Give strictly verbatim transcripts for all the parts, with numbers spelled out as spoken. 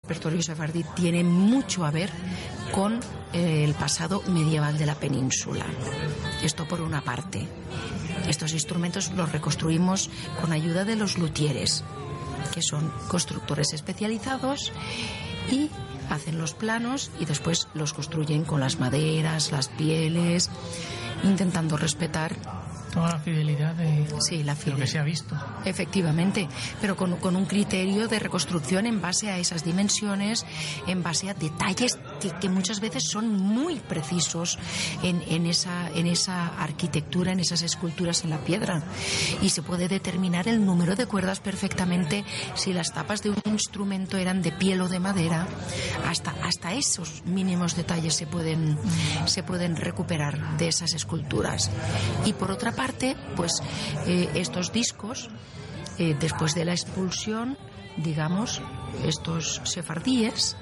repertorio sefardí tiene mucho a ver con eh, el pasado medieval de la península. Esto por una parte. Estos instrumentos los reconstruimos con ayuda de los luthieres, que son constructores especializados y hacen los planos y después los construyen con las maderas, las pieles, intentando respetar toda la fidelidad de, sí, la de lo que se ha visto. Efectivamente, pero con, con un criterio de reconstrucción en base a esas dimensiones, en base a detalles que, que muchas veces son muy precisos en, en, esa, en esa arquitectura, en esas esculturas en la piedra. Y se puede determinar el número de cuerdas perfectamente, si las tapas de un instrumento eran de piel o de madera. Hasta, hasta esos mínimos detalles se pueden, se pueden recuperar de esas esculturas. Y por otra parte, parte, pues eh, estos discos, eh, después de la expulsión, digamos, estos sefardíes,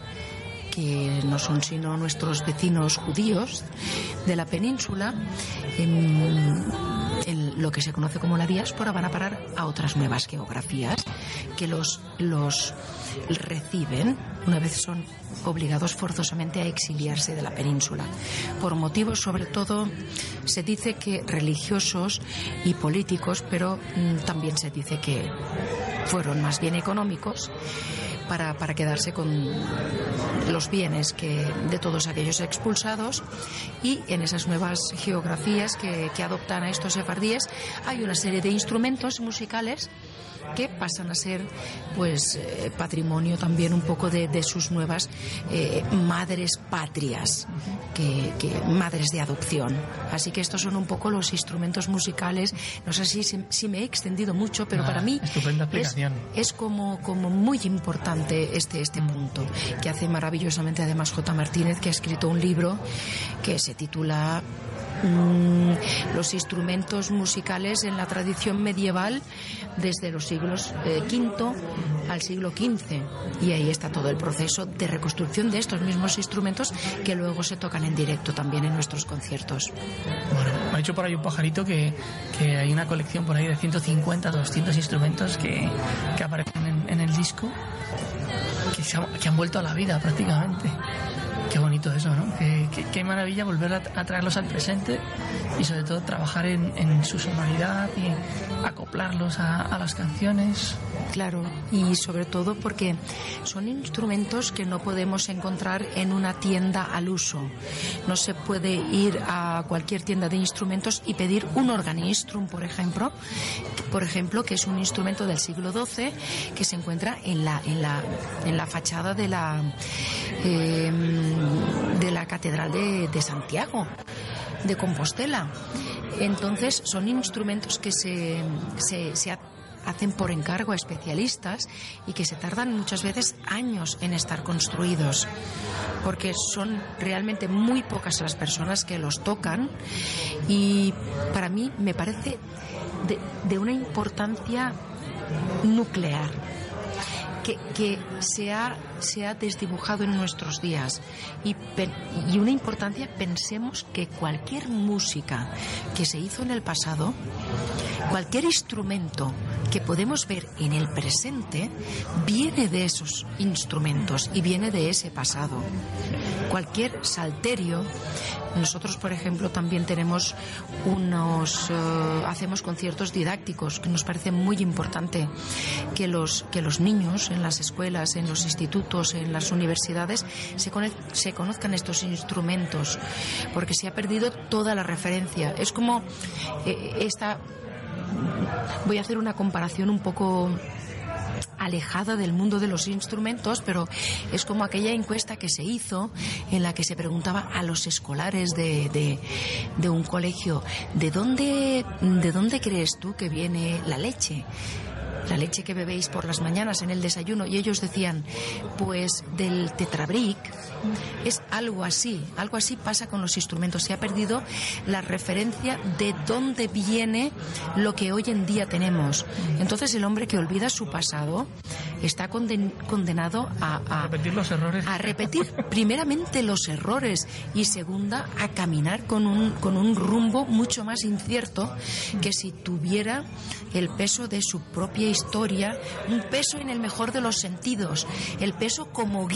que no son sino nuestros vecinos judíos de la península, en, en lo que se conoce como la diáspora, van a parar a otras nuevas geografías que los, los reciben una vez son obligados forzosamente a exiliarse de la península, por motivos sobre todo, se dice que religiosos y políticos, pero mmm, también se dice que fueron más bien económicos, para, para quedarse con los bienes que, de todos aquellos expulsados. Y en esas nuevas geografías que, que adoptan a estos sefardíes hay una serie de instrumentos musicales que pasan a ser pues eh, patrimonio también un poco de, de sus nuevas eh, madres patrias, que, que madres de adopción. Así que estos son un poco los instrumentos musicales. No sé si, si me he extendido mucho, pero ah, para mí es, es como, como muy importante este, este punto, que hace maravillosamente además J. Martínez, que ha escrito un libro que se titula Mm, los instrumentos musicales en la tradición medieval desde los siglos eh, quinto al siglo quince, y ahí está todo el proceso de reconstrucción de estos mismos instrumentos que luego se tocan en directo también en nuestros conciertos. Bueno, me ha dicho por ahí un pajarito que, que hay una colección por ahí de ciento cincuenta, doscientos instrumentos que, que aparecen en, en el disco, que, se ha, que han vuelto a la vida prácticamente. Qué bonito eso, ¿no? Qué, qué, qué maravilla volver a, a traerlos al presente y sobre todo trabajar en, en su sonoridad y acoplarlos a, a las canciones. Claro, y sobre todo porque son instrumentos que no podemos encontrar en una tienda al uso. No se puede ir a cualquier tienda de instrumentos y pedir un organistrum, por ejemplo, por ejemplo, que es un instrumento del siglo doce que se encuentra en la en la en la fachada de la eh, de la Catedral de, de Santiago de Compostela. Entonces son instrumentos que se se, se hacen por encargo a especialistas y que se tardan muchas veces años en estar construidos, porque son realmente muy pocas las personas que los tocan, y para mí me parece de, de una importancia nuclear que, que se, ha, se ha desdibujado en nuestros días, y, y una importancia, pensemos que cualquier música que se hizo en el pasado, cualquier instrumento que podemos ver en el presente, viene de esos instrumentos y viene de ese pasado. Cualquier salterio. Nosotros, por ejemplo, también tenemos unos uh, hacemos conciertos didácticos, que nos parece muy importante que los que los niños en las escuelas, en los institutos, en las universidades se, con, se conozcan estos instrumentos, porque se ha perdido toda la referencia. Es como eh, esta voy a hacer una comparación un poco alejada del mundo de los instrumentos, pero es como aquella encuesta que se hizo en la que se preguntaba a los escolares de, de, de un colegio, ¿de dónde, ¿de dónde crees tú que viene la leche? La leche que bebéis por las mañanas en el desayuno. Y ellos decían, pues del tetrabric. Es algo así, algo así pasa con los instrumentos. Se ha perdido la referencia de dónde viene lo que hoy en día tenemos. Entonces el hombre que olvida su pasado está conden- condenado a, a, a repetir los errores. A repetir primeramente los errores, y segunda, a caminar con un, con un rumbo mucho más incierto que si tuviera el peso de su propia historia, un peso en el mejor de los sentidos, el peso como guía